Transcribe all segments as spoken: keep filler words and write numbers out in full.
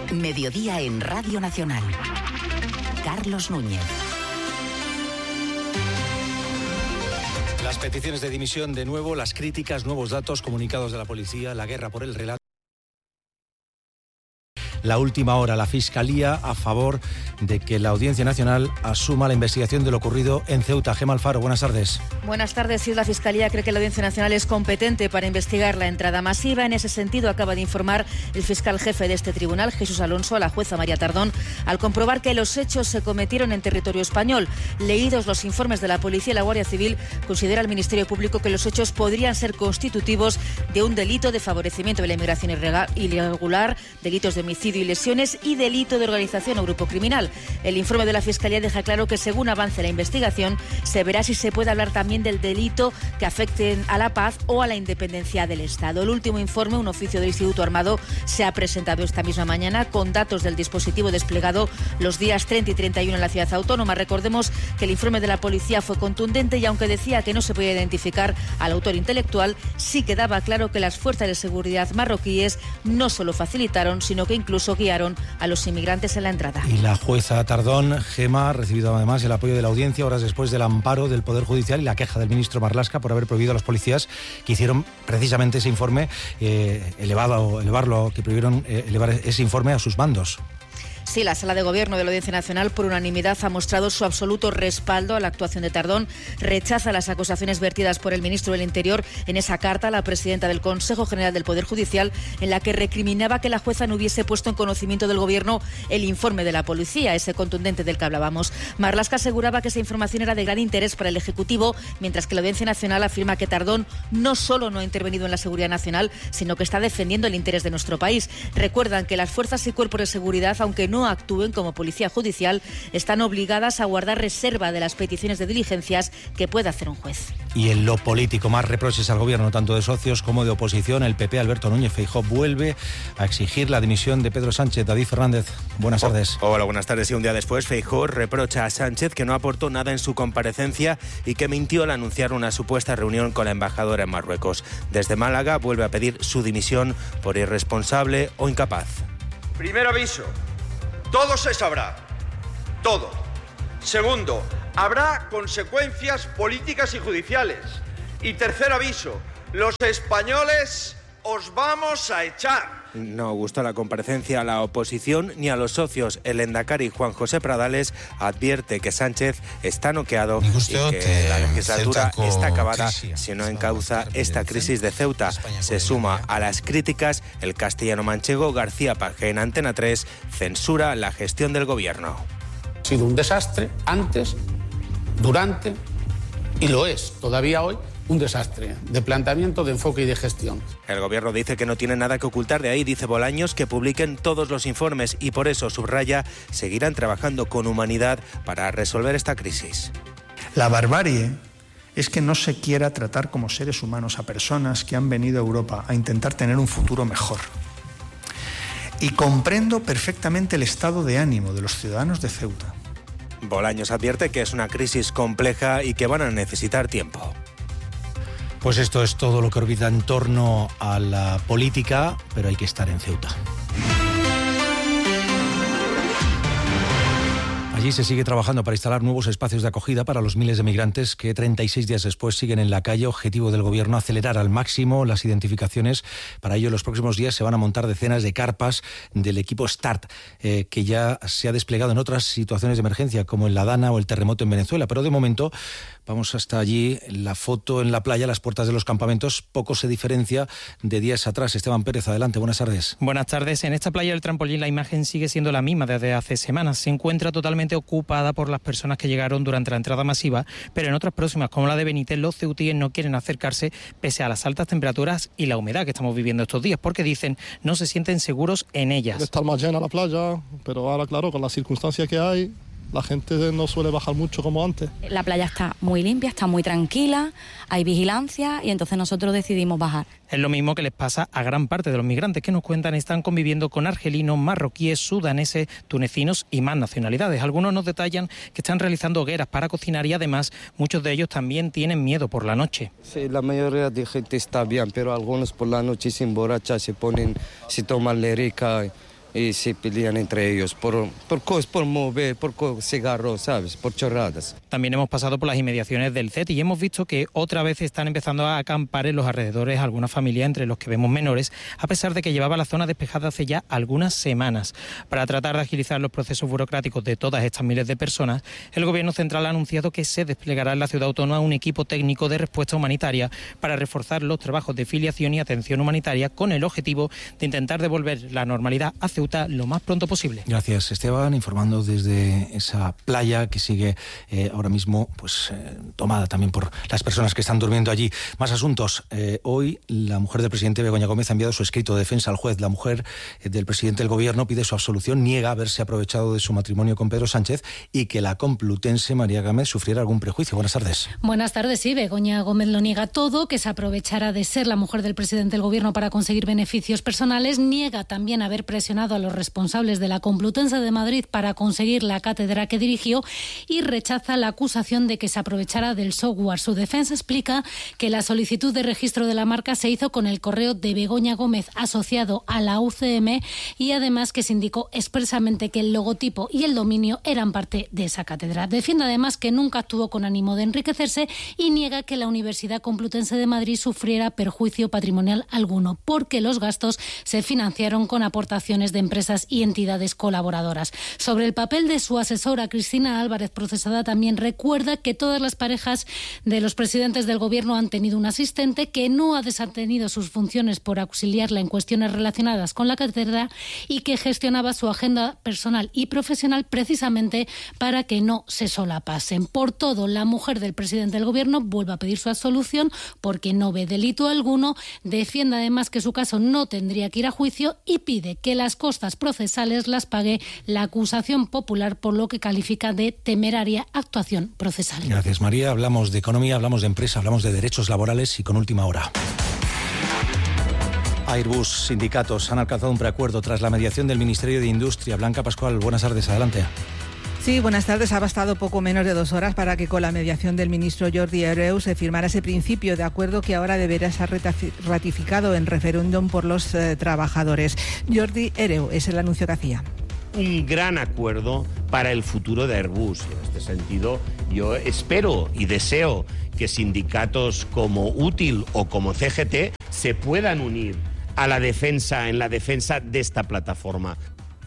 Mediodía en Radio Nacional. Carlos Núñez. Las peticiones de dimisión de nuevo, las críticas, nuevos datos, comunicados de la policía, la guerra por el relato. La última hora, la Fiscalía a favor de que la Audiencia Nacional asuma la investigación de lo ocurrido en Ceuta. Gemma Alfaro, buenas tardes. Buenas tardes. Sí, la Fiscalía cree que la Audiencia Nacional es competente para investigar la entrada masiva. En ese sentido, acaba de informar el fiscal jefe de este tribunal, Jesús Alonso, a la jueza María Tardón, al comprobar que los hechos se cometieron en territorio español. Leídos los informes de la Policía y la Guardia Civil, considera el Ministerio Público que los hechos podrían ser constitutivos de un delito de favorecimiento de la inmigración irregular, delitos de homicidio y lesiones y delito de organización o grupo criminal. El informe de la Fiscalía deja claro que según avance la investigación se verá si se puede hablar también del delito que afecten a la paz o a la independencia del Estado. El último informe, un oficio del Instituto Armado, se ha presentado esta misma mañana con datos del dispositivo desplegado los días treinta y treinta y uno en la ciudad autónoma. Recordemos que el informe de la policía fue contundente y aunque decía que no se podía identificar al autor intelectual, sí quedaba claro que las fuerzas de seguridad marroquíes no solo facilitaron, sino que incluso guiaron a los inmigrantes en la entrada. Y la jueza Tardón, Gema, ha recibido además el apoyo de la audiencia horas después del amparo del Poder Judicial y la queja del ministro Marlaska por haber prohibido a los policías que hicieron precisamente ese informe, eh, elevado, elevarlo, que prohibieron eh, elevar ese informe a sus mandos. Sí, la Sala de Gobierno de la Audiencia Nacional, por unanimidad, ha mostrado su absoluto respaldo a la actuación de Tardón. Rechaza las acusaciones vertidas por el ministro del Interior en esa carta a la presidenta del Consejo General del Poder Judicial, en la que recriminaba que la jueza no hubiese puesto en conocimiento del Gobierno el informe de la policía, ese contundente del que hablábamos. Marlaska aseguraba que esa información era de gran interés para el Ejecutivo, mientras que la Audiencia Nacional afirma que Tardón no solo no ha intervenido en la seguridad nacional, sino que está defendiendo el interés de nuestro país. Recuerdan que las fuerzas y cuerpos de seguridad, aunque no no actúen como policía judicial, están obligadas a guardar reserva de las peticiones de diligencias que pueda hacer un juez. Y en lo político, más reproches al gobierno, tanto de socios como de oposición. El P P, Alberto Núñez Feijóo, vuelve a exigir la dimisión de Pedro Sánchez. David Fernández, buenas tardes. Hola, buenas tardes. Y un día después, Feijóo reprocha a Sánchez que no aportó nada en su comparecencia y que mintió al anunciar una supuesta reunión con la embajadora en Marruecos. Desde Málaga vuelve a pedir su dimisión por irresponsable o incapaz. Primer aviso. Todo se sabrá, todo. Segundo, habrá consecuencias políticas y judiciales. Y tercer aviso, los españoles os vamos a echar. No gustó la comparecencia a la oposición ni a los socios. El lehendakari Juan José Pradales advierte que Sánchez está noqueado y que la legislatura está acabada si no encauza esta crisis de Ceuta. Se suma a las críticas el castellano-manchego García Paje en Antena tres, censura la gestión del gobierno. Ha sido un desastre antes, durante y lo es todavía hoy. Un desastre de planteamiento, de enfoque y de gestión. El gobierno dice que no tiene nada que ocultar, de ahí dice Bolaños que publiquen todos los informes y por eso, subraya, seguirán trabajando con humanidad para resolver esta crisis. La barbarie es que no se quiera tratar como seres humanos a personas que han venido a Europa a intentar tener un futuro mejor. Y comprendo perfectamente el estado de ánimo de los ciudadanos de Ceuta. Bolaños advierte que es una crisis compleja y que van a necesitar tiempo. Pues esto es todo lo que orbita en torno a la política, pero hay que estar en Ceuta. Allí se sigue trabajando para instalar nuevos espacios de acogida para los miles de migrantes que treinta y seis días después siguen en la calle. Objetivo del gobierno, acelerar al máximo las identificaciones. Para ello, en los próximos días se van a montar decenas de carpas del equipo START, eh, que ya se ha desplegado en otras situaciones de emergencia, como en la Dana o el terremoto en Venezuela. Pero de momento, vamos hasta allí. La foto en la playa, las puertas de los campamentos, poco se diferencia de días atrás. Esteban Pérez, adelante, buenas tardes. Buenas tardes. En esta playa del Trampolín la imagen sigue siendo la misma desde hace semanas. Se encuentra totalmente ocupada por las personas que llegaron durante la entrada masiva, pero en otras próximas, como la de Benítez, los ceutíes no quieren acercarse pese a las altas temperaturas y la humedad que estamos viviendo estos días, porque dicen no se sienten seguros en ellas. Está más llena la playa, pero ahora claro, con las circunstancias que hay, la gente no suele bajar mucho como antes. La playa está muy limpia, está muy tranquila, hay vigilancia y entonces nosotros decidimos bajar. Es lo mismo que les pasa a gran parte de los migrantes que nos cuentan están conviviendo con argelinos, marroquíes, sudaneses, tunecinos y más nacionalidades. Algunos nos detallan que están realizando hogueras para cocinar y además muchos de ellos también tienen miedo por la noche. Sí, la mayoría de gente está bien, pero algunos por la noche se emborrachan, se ponen, se toman lérica y se pelean entre ellos por, por cosas, por mover, por cigarros, ¿sabes? Por chorradas. También hemos pasado por las inmediaciones del C E T y hemos visto que otra vez están empezando a acampar en los alrededores algunas familias, entre los que vemos menores, a pesar de que llevaba la zona despejada hace ya algunas semanas. Para tratar de agilizar los procesos burocráticos de todas estas miles de personas, el Gobierno central ha anunciado que se desplegará en la ciudad autónoma un equipo técnico de respuesta humanitaria para reforzar los trabajos de filiación y atención humanitaria con el objetivo de intentar devolver la normalidad a Ceuta lo más pronto posible. Gracias, Esteban, informando desde esa playa que sigue eh, ahora mismo pues eh, tomada también por las personas que están durmiendo allí. Más asuntos. Eh, hoy la mujer del presidente Begoña Gómez ha enviado su escrito de defensa al juez. La mujer eh, del presidente del Gobierno pide su absolución, niega haberse aprovechado de su matrimonio con Pedro Sánchez y que la complutense María Gámez sufriera algún prejuicio. Buenas tardes. Buenas tardes, sí. Begoña Gómez lo niega todo, que se aprovechara de ser la mujer del presidente del Gobierno para conseguir beneficios personales. Niega también haber presionado a los responsables de la Complutense de Madrid para conseguir la cátedra que dirigió y rechaza la acusación de que se aprovechara del software. Su defensa explica que la solicitud de registro de la marca se hizo con el correo de Begoña Gómez asociado a la U C M y además que se indicó expresamente que el logotipo y el dominio eran parte de esa cátedra. Defiende además que nunca actuó con ánimo de enriquecerse y niega que la Universidad Complutense de Madrid sufriera perjuicio patrimonial alguno, porque los gastos se financiaron con aportaciones de empresas y entidades colaboradoras. Sobre el papel de su asesora, Cristina Álvarez, procesada, también recuerda que todas las parejas de los presidentes del Gobierno han tenido un asistente que no ha desatendido sus funciones por auxiliarla en cuestiones relacionadas con la cátedra y que gestionaba su agenda personal y profesional precisamente para que no se solapasen. Por todo, la mujer del presidente del Gobierno vuelve a pedir su absolución porque no ve delito alguno, defiende además que su caso no tendría que ir a juicio y pide que las costas procesales las pague la acusación popular por lo que califica de temeraria actuación procesal. Gracias, María. Hablamos de economía, hablamos de empresa, hablamos de derechos laborales y con última hora. Airbus, sindicatos han alcanzado un preacuerdo tras la mediación del Ministerio de Industria. Blanca Pascual, buenas tardes, adelante. Sí, buenas tardes. Ha bastado poco menos de dos horas para que con la mediación del ministro Jordi Hereu se firmara ese principio de acuerdo que ahora deberá ser ratificado en referéndum por los eh, trabajadores. Jordi Hereu es el anuncio que hacía. Un gran acuerdo para el futuro de Airbus. En este sentido, yo espero y deseo que sindicatos como Útil o como C G T se puedan unir a la defensa, en la defensa de esta plataforma.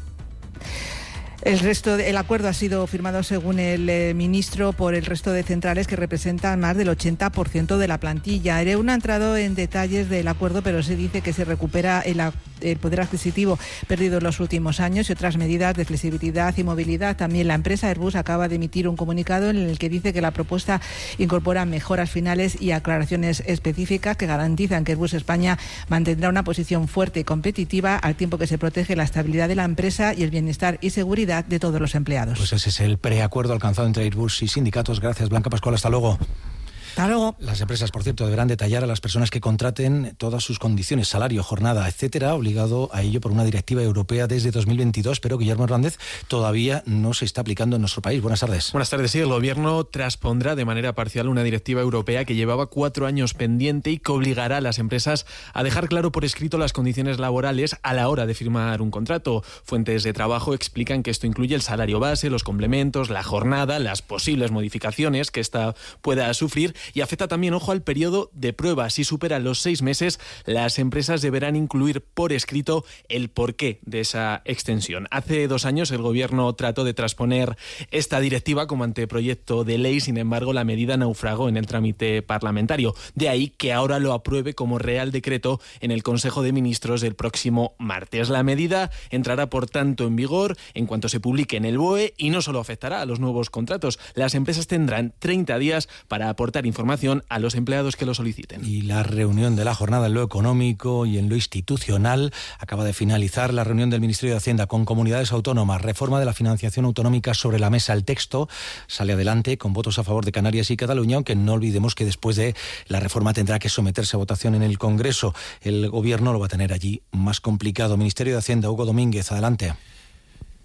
El resto, el acuerdo ha sido firmado, según el eh, ministro, por el resto de centrales que representan más del ochenta por ciento de la plantilla. Hereu no ha entrado en detalles del acuerdo, pero se dice que se recupera el, el poder adquisitivo perdido en los últimos años y otras medidas de flexibilidad y movilidad. También la empresa Airbus acaba de emitir un comunicado en el que dice que la propuesta incorpora mejoras finales y aclaraciones específicas que garantizan que Airbus España mantendrá una posición fuerte y competitiva al tiempo que se protege la estabilidad de la empresa y el bienestar y seguridad de todos los empleados. Pues ese es el preacuerdo alcanzado entre Airbus y sindicatos. Gracias, Blanca Pascual. Hasta luego. Hasta luego. Las empresas, por cierto, deberán detallar a las personas que contraten todas sus condiciones, salario, jornada, etcétera, obligado a ello por una directiva europea desde dos mil veintidós, pero Guillermo Hernández todavía no se está aplicando en nuestro país. Buenas tardes. Buenas tardes. Sí, el Gobierno transpondrá de manera parcial una directiva europea que llevaba cuatro años pendiente y que obligará a las empresas a dejar claro por escrito las condiciones laborales a la hora de firmar un contrato. Fuentes de trabajo explican que esto incluye el salario base, los complementos, la jornada, las posibles modificaciones que ésta pueda sufrir y afecta también, ojo, al periodo de prueba. Si supera los seis meses, las empresas deberán incluir por escrito el porqué de esa extensión. Hace dos años el Gobierno trató de transponer esta directiva como anteproyecto de ley, sin embargo la medida naufragó en el trámite parlamentario. De ahí que ahora lo apruebe como Real Decreto en el Consejo de Ministros del próximo martes. La medida entrará, por tanto, en vigor en cuanto se publique en el B O E y no solo afectará a los nuevos contratos. Las empresas tendrán treinta días para aportar información a los empleados que lo soliciten. Y la reunión de la jornada en lo económico y en lo institucional acaba de finalizar. La reunión del Ministerio de Hacienda con comunidades autónomas, reforma de la financiación autonómica sobre la mesa. El texto sale adelante con votos a favor de Canarias y Cataluña, aunque no olvidemos que después de la reforma tendrá que someterse a votación en el Congreso. El Gobierno lo va a tener allí más complicado. Ministerio de Hacienda, Hugo Domínguez, adelante.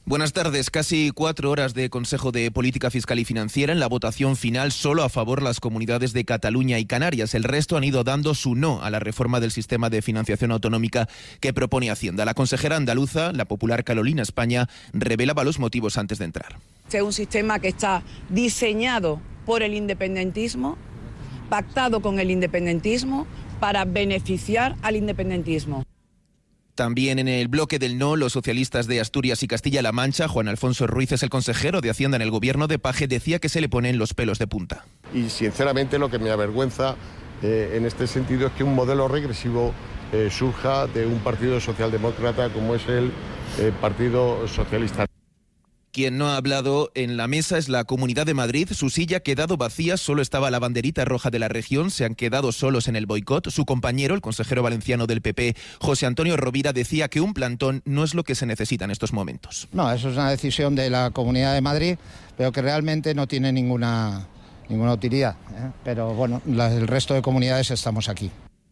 Buenas tardes. Casi cuatro horas de Consejo de Política Fiscal y Financiera. En la votación final, solo a favor las comunidades de Cataluña y Canarias. El resto han ido dando su no a la reforma del sistema de financiación autonómica que propone Hacienda. La consejera andaluza, la popular Carolina España, revelaba los motivos antes de entrar. Este es un sistema que está diseñado por el independentismo, pactado con el independentismo, para beneficiar al independentismo. También en el bloque del no, los socialistas de Asturias y Castilla-La Mancha. Juan Alfonso Ruiz es el consejero de Hacienda en el gobierno de Paje, decía que se le ponen los pelos de punta. Y sinceramente lo que me avergüenza eh, en este sentido es que un modelo regresivo eh, surja de un partido socialdemócrata como es el eh, Partido Socialista. Quien no ha hablado en la mesa es la Comunidad de Madrid. Su silla ha quedado vacía, solo estaba la banderita roja de la región. Se han quedado solos en el boicot. Su compañero, el consejero valenciano del P P, José Antonio Rovira, decía que un plantón no es lo que se necesita en estos momentos. No, eso es una decisión de la Comunidad de Madrid, pero que realmente no tiene ninguna, ninguna utilidad, ¿eh? Pero bueno, la, el resto de comunidades estamos aquí.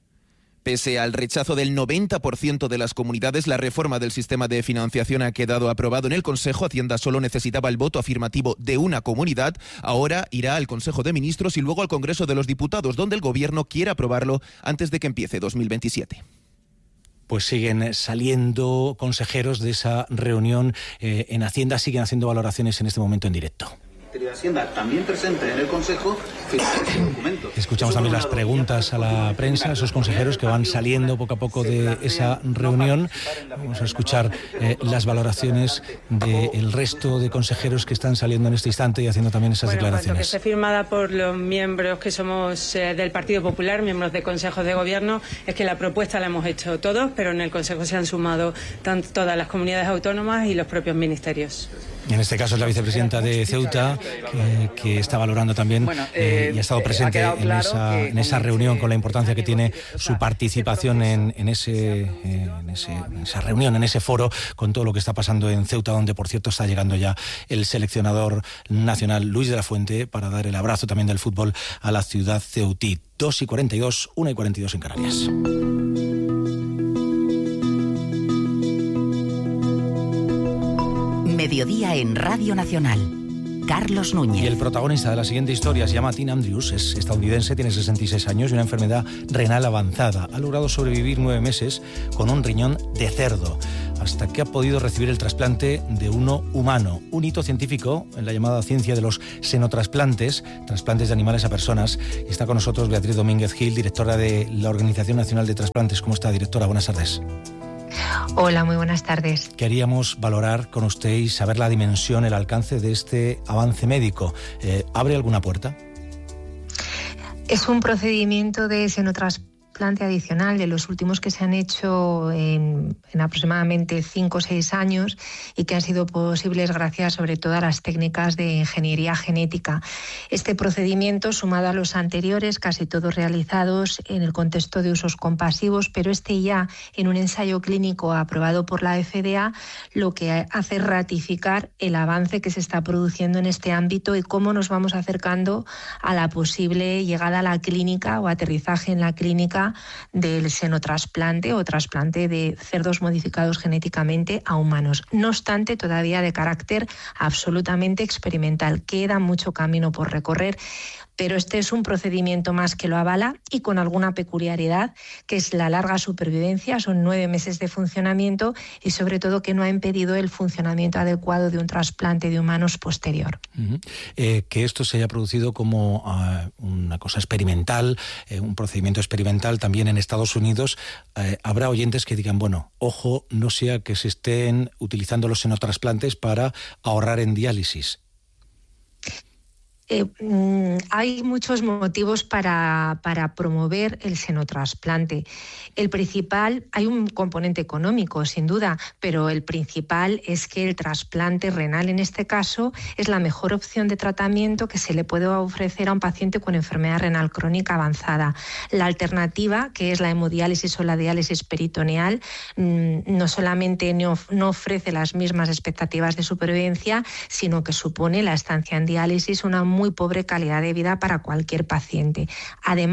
Pese al rechazo del noventa por ciento de las comunidades, la reforma del sistema de financiación ha quedado aprobado en el Consejo. Hacienda solo necesitaba el voto afirmativo de una comunidad. Ahora irá al Consejo de Ministros y luego al Congreso de los Diputados, donde el Gobierno quiere aprobarlo antes de que empiece dos mil veintisiete. Pues siguen saliendo consejeros de esa reunión eh, en Hacienda, siguen haciendo valoraciones en este momento en directo. De Hacienda también presente en el Consejo documentos. Escuchamos también las preguntas a la prensa, esos consejeros que van saliendo poco a poco de esa reunión. Vamos a escuchar eh, las valoraciones del resto de consejeros que están saliendo en este instante y haciendo también esas bueno, declaraciones. Pues lo que esté firmada por los miembros que somos eh, del Partido Popular, miembros de consejos de gobierno, es que la propuesta la hemos hecho todos, pero en el Consejo se han sumado tanto todas las comunidades autónomas y los propios ministerios. En este caso es la vicepresidenta de Ceuta, que, que está valorando también bueno, eh, y ha estado presente ha en, esa, en esa reunión con la importancia que tiene su participación en, en, ese, eh, en, ese, en esa reunión, en ese foro, con todo lo que está pasando en Ceuta, donde por cierto está llegando ya el seleccionador nacional Luis de la Fuente para dar el abrazo también del fútbol a la ciudad ceutí. dos y cuarenta y dos, una y cuarenta y dos en Canarias. Mediodía en Radio Nacional. Carlos Núñez. Y el protagonista de la siguiente historia se llama Tim Andrews, es estadounidense, tiene sesenta y seis años y una enfermedad renal avanzada. Ha logrado sobrevivir nueve meses con un riñón de cerdo, hasta que ha podido recibir el trasplante de uno humano. Un hito científico en la llamada ciencia de los xenotrasplantes, trasplantes de animales a personas. Y está con nosotros Beatriz Domínguez Gil, directora de la Organización Nacional de Trasplantes. ¿Cómo está, directora? Buenas tardes. Hola, muy buenas tardes. Queríamos valorar con usted y saber la dimensión, el alcance de este avance médico. Eh, ¿Abre alguna puerta? Es un procedimiento de xenotrasplantes trasplante adicional de los últimos que se han hecho en, en aproximadamente cinco o seis años y que han sido posibles gracias sobre todo a las técnicas de ingeniería genética. Este procedimiento, sumado a los anteriores, casi todos realizados en el contexto de usos compasivos, pero este ya en un ensayo clínico aprobado por la F D A, lo que hace es ratificar el avance que se está produciendo en este ámbito y cómo nos vamos acercando a la posible llegada a la clínica o aterrizaje en la clínica del xenotrasplante o trasplante de cerdos modificados genéticamente a humanos. No obstante, todavía de carácter absolutamente experimental. Queda mucho camino por recorrer, pero este es un procedimiento más que lo avala y con alguna peculiaridad, que es la larga supervivencia, son nueve meses de funcionamiento y sobre todo que no ha impedido el funcionamiento adecuado de un trasplante de humanos posterior. Uh-huh. Eh, que esto se haya producido como uh, una cosa experimental, eh, un procedimiento experimental también en Estados Unidos, eh, habrá oyentes que digan, bueno, ojo, no sea que se estén utilizando los xenotrasplantes para ahorrar en diálisis. Eh, mm, hay muchos motivos para, para promover el xenotrasplante. El principal, hay un componente económico, sin duda, pero el principal es que el trasplante renal, en este caso, es la mejor opción de tratamiento que se le puede ofrecer a un paciente con enfermedad renal crónica avanzada. La alternativa, que es la hemodiálisis o la diálisis peritoneal, mm, no solamente no, no ofrece las mismas expectativas de supervivencia, sino que supone la estancia en diálisis una muy pobre calidad de vida para cualquier paciente. Además,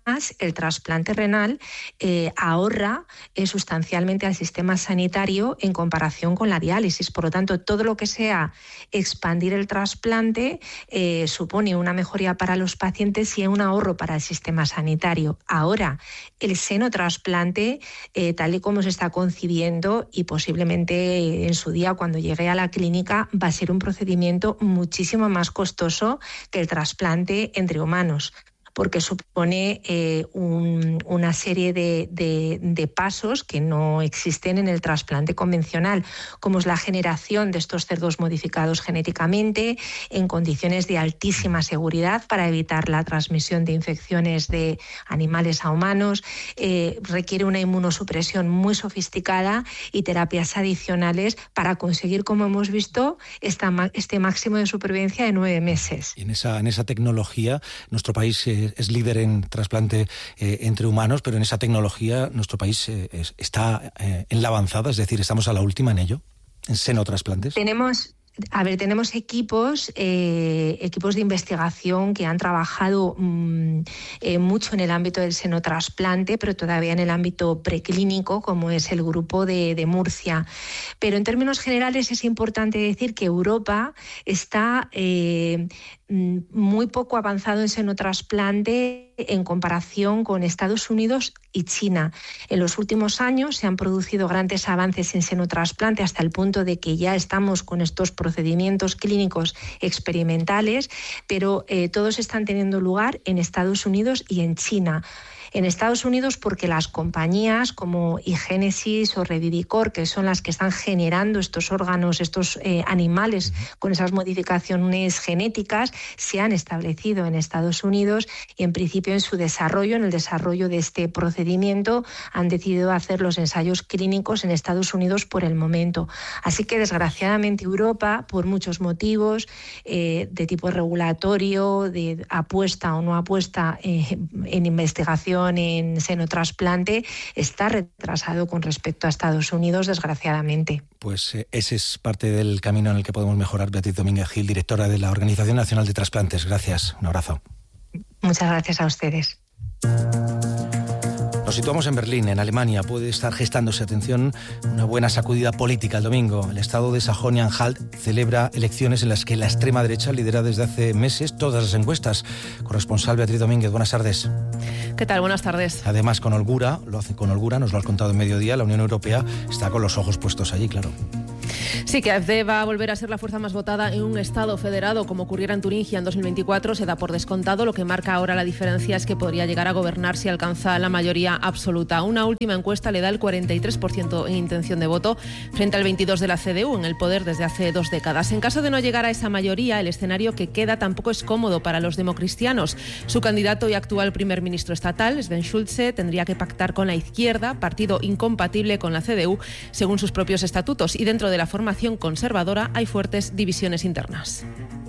el trasplante renal eh, ahorra eh, sustancialmente al sistema sanitario en comparación con la diálisis. Por lo tanto, todo lo que sea expandir el trasplante eh, supone una mejoría para los pacientes y un ahorro para el sistema sanitario. Ahora, el senotrasplante, eh, tal y como se está concibiendo y posiblemente en su día cuando llegue a la clínica, va a ser un procedimiento muchísimo más costoso que el trasplante entre humanos, porque supone eh, un, una serie de, de, de pasos que no existen en el trasplante convencional, como es la generación de estos cerdos modificados genéticamente en condiciones de altísima seguridad para evitar la transmisión de infecciones de animales a humanos, eh, requiere una inmunosupresión muy sofisticada y terapias adicionales para conseguir, como hemos visto, esta, este máximo de supervivencia de nueve meses. Y en esa, en esa tecnología, nuestro país eh, es líder en trasplante eh, entre humanos, pero en esa tecnología nuestro país eh, es, está eh, en la avanzada, es decir, estamos a la última en ello, en senotrasplantes. Tenemos... A ver, tenemos equipos, eh, equipos de investigación que han trabajado mmm, eh, mucho en el ámbito del senotrasplante, pero todavía en el ámbito preclínico, como es el grupo de, de Murcia. Pero en términos generales es importante decir que Europa está eh, muy poco avanzado en senotrasplante en comparación con Estados Unidos y China. En los últimos años se han producido grandes avances en senotrasplante hasta el punto de que ya estamos con estos procedimientos clínicos experimentales, pero eh, todos están teniendo lugar en Estados Unidos y en China. En Estados Unidos porque las compañías como iGenesis o Revivicor, que son las que están generando estos órganos, estos eh, animales con esas modificaciones genéticas, se han establecido en Estados Unidos y en principio en su desarrollo, en el desarrollo de este procedimiento, han decidido hacer los ensayos clínicos en Estados Unidos por el momento. Así que desgraciadamente Europa, por muchos motivos eh, de tipo regulatorio, de apuesta o no apuesta eh, en investigación en senotrasplante, está retrasado con respecto a Estados Unidos, desgraciadamente. Pues eh, ese es parte del camino en el que podemos mejorar. Beatriz Domínguez Gil, directora de la Organización Nacional de Trasplantes. Gracias, un abrazo. Muchas gracias a ustedes. Nos situamos en Berlín, en Alemania. Puede estar gestándose, atención, una buena sacudida política el domingo. El estado de Sajonia-Anhalt celebra elecciones en las que la extrema derecha lidera desde hace meses todas las encuestas. Corresponsal Beatriz Domínguez, buenas tardes. ¿Qué tal? Buenas tardes. Además, con holgura, lo hace con holgura, nos lo ha contado en mediodía, la Unión Europea está con los ojos puestos allí, claro. Sí, que A F D va a volver a ser la fuerza más votada en un Estado federado, como ocurriera en Turingia en dos mil veinticuatro, se da por descontado. Lo que marca ahora la diferencia es que podría llegar a gobernar si alcanza la mayoría absoluta. Una última encuesta le da el cuarenta y tres por ciento en intención de voto frente al veintidós por ciento de la C D U, en el poder desde hace dos décadas. En caso de no llegar a esa mayoría, el escenario que queda tampoco es cómodo para los democristianos. Su candidato y actual primer ministro estatal, Sven Schulze, tendría que pactar con la izquierda, partido incompatible con la C D U, según sus propios estatutos, y dentro de la formación conservadora hay fuertes divisiones internas.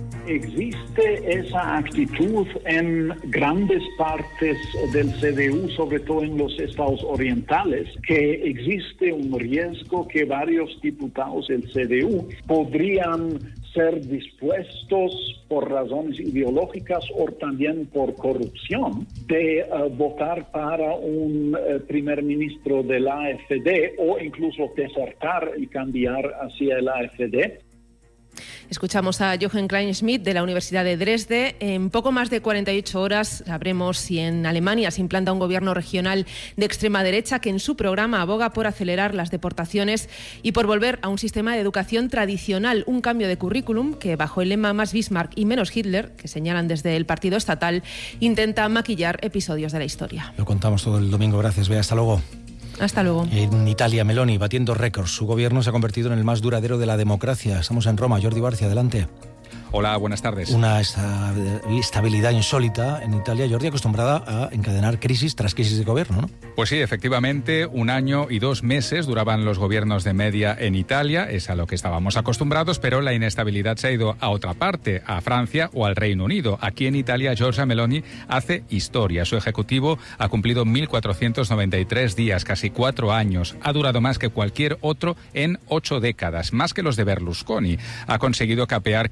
Existe esa actitud en grandes partes del C D U, sobre todo en los estados orientales, que existe un riesgo que varios diputados del C D U podrían ser dispuestos por razones ideológicas o también por corrupción de uh, votar para un uh, primer ministro de la A F D o incluso desertar y cambiar hacia el A F D. Escuchamos a Jochen Klein-Schmidt de la Universidad de Dresde. En poco más de cuarenta y ocho horas sabremos si en Alemania se implanta un gobierno regional de extrema derecha que en su programa aboga por acelerar las deportaciones y por volver a un sistema de educación tradicional, un cambio de currículum que bajo el lema Más Bismarck y menos Hitler, que señalan desde el partido estatal, intenta maquillar episodios de la historia. Lo contamos todo el domingo. Gracias, Bea. Hasta luego. Hasta luego. En Italia, Meloni batiendo récords. Su gobierno se ha convertido en el más duradero de la democracia. Estamos en Roma. Jordi Barcia, adelante. Hola, buenas tardes. Una estabilidad insólita en Italia, Jordi, acostumbrada a encadenar crisis tras crisis de gobierno, ¿no? Pues sí, efectivamente, un año y dos meses duraban los gobiernos de media en Italia, es a lo que estábamos acostumbrados, pero la inestabilidad se ha ido a otra parte, a Francia o al Reino Unido. Aquí en Italia, Giorgia Meloni hace historia. Su ejecutivo ha cumplido mil cuatrocientos noventa y tres días, casi cuatro años. Ha durado más que cualquier otro en ocho décadas, más que los de Berlusconi. Ha conseguido capear crisis internas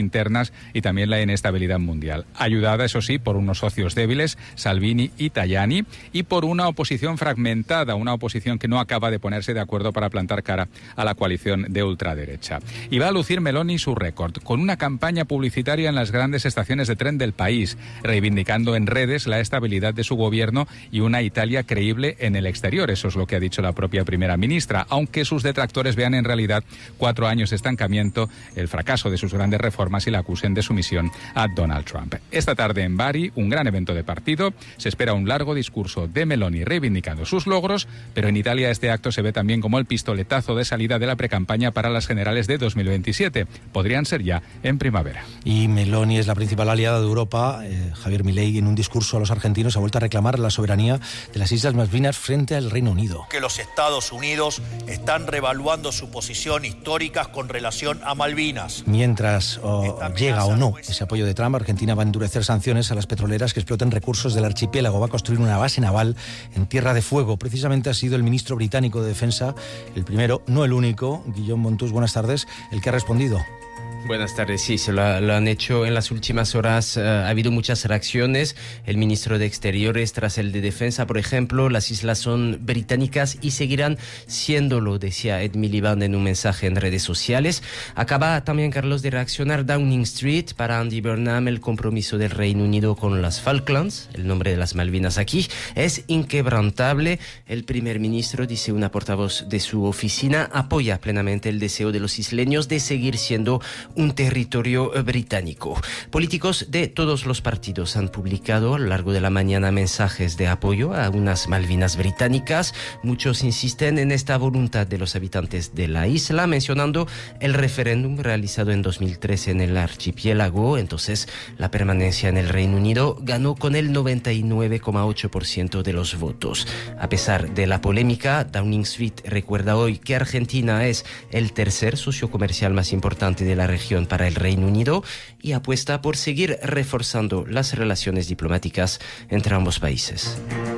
internas y también la inestabilidad mundial. Ayudada, eso sí, por unos socios débiles, Salvini y Tajani, y por una oposición fragmentada, una oposición que no acaba de ponerse de acuerdo para plantar cara a la coalición de ultraderecha. Y va a lucir Meloni su récord, con una campaña publicitaria en las grandes estaciones de tren del país, reivindicando en redes la estabilidad de su gobierno y una Italia creíble en el exterior. Eso es lo que ha dicho la propia primera ministra, aunque sus detractores vean en realidad cuatro años de estancamiento, el fracaso de sus grandes reformas y la acusen de sumisión a Donald Trump. Esta tarde en Bari, un gran evento de partido, se espera un largo discurso de Meloni reivindicando sus logros, pero en Italia este acto se ve también como el pistoletazo de salida de la precampaña para las generales de dos mil veintisiete. Podrían ser ya en primavera. Y Meloni es la principal aliada de Europa. Eh, Javier Milei, en un discurso a los argentinos, ha vuelto a reclamar la soberanía de las Islas Malvinas frente al Reino Unido. Que los Estados Unidos están revaluando su posición histórica con relación a Malvinas. Mientras oh, llega o no ese apoyo de Trump, Argentina va a endurecer sanciones a las petroleras que exploten recursos del archipiélago. Va a construir una base naval en Tierra de Fuego. Precisamente ha sido el ministro británico de Defensa, el primero, no el único, Guillaume Montus, buenas tardes, el que ha respondido. Buenas tardes, sí, se lo, lo han hecho en las últimas horas. Uh, ha habido muchas reacciones. El ministro de Exteriores tras el de Defensa, por ejemplo, las islas son británicas y seguirán siéndolo, decía Ed Miliband en un mensaje en redes sociales. Acaba también, Carlos, de reaccionar Downing Street. Para Andy Burnham, el compromiso del Reino Unido con las Falklands, el nombre de las Malvinas aquí, es inquebrantable. El primer ministro, dice una portavoz de su oficina, apoya plenamente el deseo de los isleños de seguir siendo un territorio británico. Políticos de todos los partidos han publicado a lo largo de la mañana mensajes de apoyo a unas Malvinas británicas. Muchos insisten en esta voluntad de los habitantes de la isla, mencionando el referéndum realizado en dos mil trece en el archipiélago. Entonces, la permanencia en el Reino Unido ganó con el noventa y nueve coma ocho por ciento de los votos. A pesar de la polémica, Downing Street recuerda hoy que Argentina es el tercer socio comercial más importante de la región para el Reino Unido y apuesta por seguir reforzando las relaciones diplomáticas entre ambos países.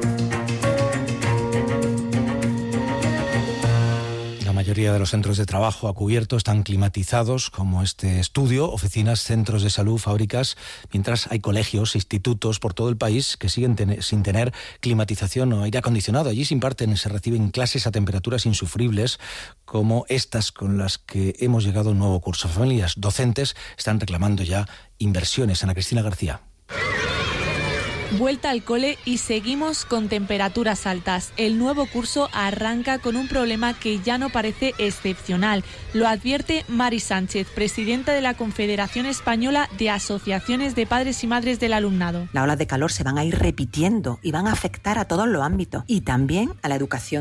La mayoría de los centros de trabajo a cubierto están climatizados, como este estudio, oficinas, centros de salud, fábricas, mientras hay colegios, institutos por todo el país que siguen ten- sin tener climatización o aire acondicionado. Allí se imparten, se reciben clases a temperaturas insufribles, como estas con las que hemos llegado a un nuevo curso. Familias docentes están reclamando ya inversiones. Ana Cristina García. Vuelta al cole y seguimos con temperaturas altas. El nuevo curso arranca con un problema que ya no parece excepcional. Lo advierte Mari Sánchez, presidenta de la Confederación Española de Asociaciones de Padres y Madres del Alumnado. Las olas de calor se van a ir repitiendo y van a afectar a todos los ámbitos y también a la educación